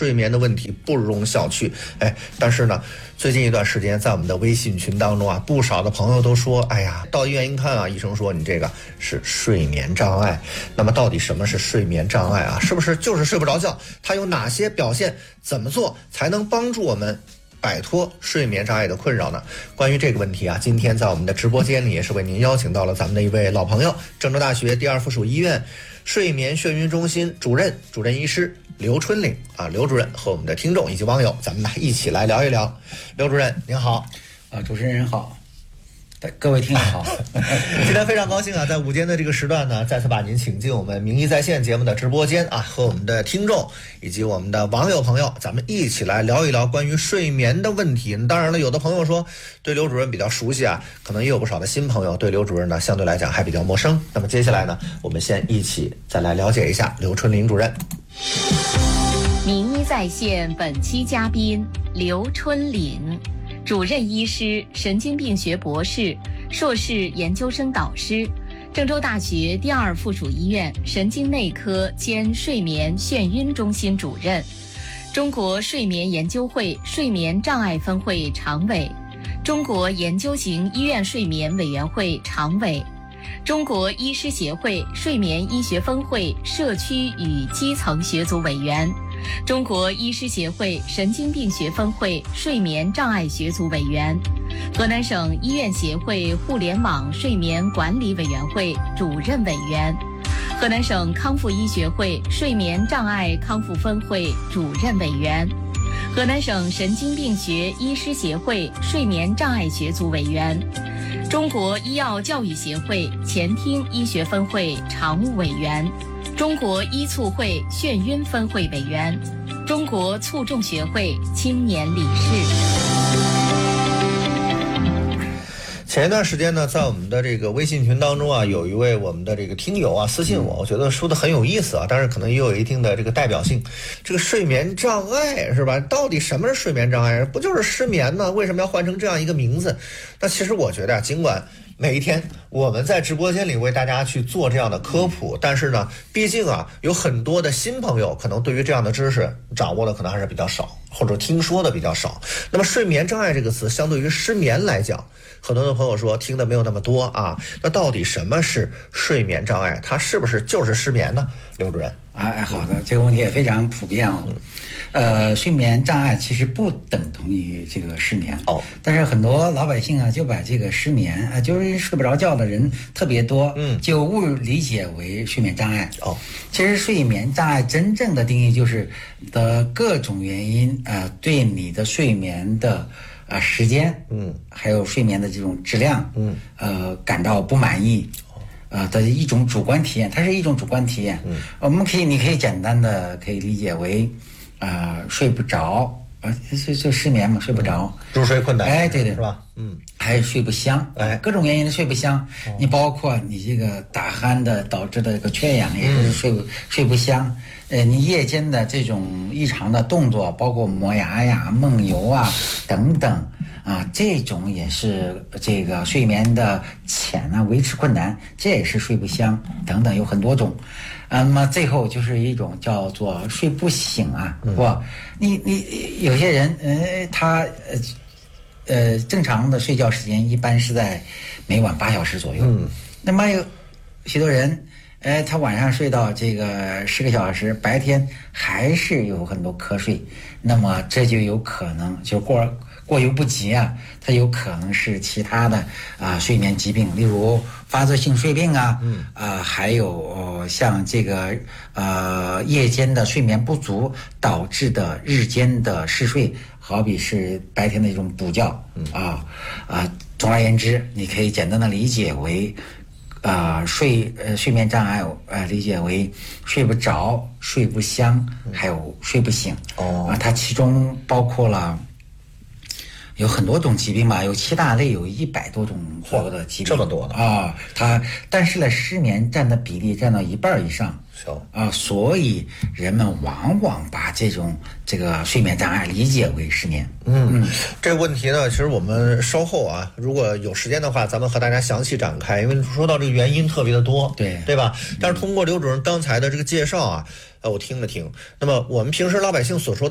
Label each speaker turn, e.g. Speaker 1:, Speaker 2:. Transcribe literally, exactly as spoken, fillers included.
Speaker 1: 睡眠的问题不容小觑。哎，但是呢，最近一段时间在我们的微信群当中啊，不少的朋友都说，哎呀，到医院一看啊，医生说你这个是睡眠障碍。那么到底什么是睡眠障碍啊？是不是就是睡不着觉？它有哪些表现？怎么做才能帮助我们摆脱睡眠障碍的困扰呢？关于这个问题啊，今天在我们的直播间里也是为您邀请到了咱们的一位老朋友，郑州大学第二附属医院睡眠眩晕中心主任主任医师刘春岭啊，刘主任和我们的听众以及网友，咱们一起来聊一聊。刘主任您好。
Speaker 2: 啊，主持人好，各位听友好。
Speaker 1: 今天非常高兴啊，在午间的这个时段呢，再次把您请进我们名医在线节目的直播间啊，和我们的听众以及我们的网友朋友，咱们一起来聊一聊关于睡眠的问题。当然了，有的朋友说对刘主任比较熟悉啊，可能也有不少的新朋友对刘主任呢相对来讲还比较陌生。那么接下来呢，我们先一起再来了解一下刘春岭主任。
Speaker 3: 名医在线本期嘉宾刘春岭，主任医师，神经病学博士，硕士研究生导师，郑州大学第二附属医院神经内科兼睡眠眩晕中心主任，中国睡眠研究会睡眠障碍分会常委，中国研究型医院睡眠委员会常委，中国医师协会睡眠医学分会社区与基层学组委员，中国医师协会神经病学分会睡眠障碍学组委员，河南省医院协会互联网睡眠管理委员会主任委员，河南省康复医学会睡眠障碍康复分会主任委员，河南省神经病学医师协会睡眠障碍学组委员，中国医药教育协会前厅医学分会常务委员，中国医促会眩晕分会委员，中国卒中学会青年理事。
Speaker 1: 前一段时间呢，在我们的这个微信群当中啊，有一位我们的这个听友啊私信我，我觉得说的很有意思啊，但是可能也有一定的这个代表性。这个睡眠障碍是吧？到底什么是睡眠障碍？不就是失眠呢？为什么要换成这样一个名字？那其实我觉得啊，尽管每一天我们在直播间里为大家去做这样的科普，但是呢，毕竟啊，有很多的新朋友可能对于这样的知识掌握的可能还是比较少，或者听说的比较少。那么睡眠障碍这个词相对于失眠来讲，很多的朋友说听的没有那么多啊，那到底什么是睡眠障碍？它是不是就是失眠呢？刘主任。
Speaker 2: 哎，好的，这个问题也非常普遍哦。呃，睡眠障碍其实不等同于这个失眠
Speaker 1: 哦，
Speaker 2: 但是很多老百姓啊就把这个失眠啊，就是睡不着觉的人特别多，嗯，就误理解为睡眠障碍哦。其实睡眠障碍真正的定义就是的各种原因啊、呃，对你的睡眠的啊、呃、时间，嗯，还有睡眠的这种质量，嗯，呃，感到不满意。呃的一种主观体验，它是一种主观体验。嗯，我们可以，你可以简单的可以理解为，啊、呃，睡不着，啊、呃，就就失眠嘛，睡不着，
Speaker 1: 入睡困难，
Speaker 2: 哎，对对，
Speaker 1: 是吧？嗯，
Speaker 2: 还有睡不香，哎，各种原因的睡不香，哦、你包括你这个打鼾的导致的这个缺氧，也是睡不、嗯、睡不香。呃，你夜间的这种异常的动作，包括磨牙呀、梦游啊等等。啊，这种也是这个睡眠的浅啊，维持困难，这也是睡不香等等，有很多种。啊，那么最后就是一种叫做睡不醒啊，是吧？你你有些人，呃，他呃呃正常的睡觉时间一般是在每晚八小时左右。嗯，那么有许多人，呃，他晚上睡到这个十个小时，白天还是有很多瞌睡，那么这就有可能就过。过犹不及啊，它有可能是其他的啊、呃、睡眠疾病，例如发作性睡病啊，嗯啊、呃，还有、呃、像这个呃夜间的睡眠不足导致的日间的嗜睡，好比是白天的一种补觉，嗯啊啊、呃，总而言之，你可以简单的理解为。呃，睡呃睡眠障碍呃理解为睡不着、睡不香，还有睡不醒。哦，啊，它其中包括了。有很多种疾病吧，有七大类，有一百多种左右的疾病，
Speaker 1: 这么多呢
Speaker 2: 啊！它但是呢，失眠占的比例占到一半以上，啊，所以人们往往把这种这个睡眠障碍理解为失眠。
Speaker 1: 嗯，嗯这个问题呢，其实我们稍后啊，如果有时间的话，咱们和大家详细展开，因为说到这个原因特别的多，
Speaker 2: 对
Speaker 1: 对吧？但是通过刘主任刚才的这个介绍啊，呃，我听了听，那么我们平时老百姓所说的